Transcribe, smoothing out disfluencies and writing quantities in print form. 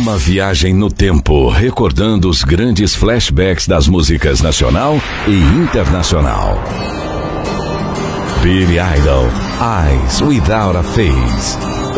Uma viagem no tempo, recordando os grandes flashbacks das músicas nacional e internacional. Billy Idol, Eyes Without a Face.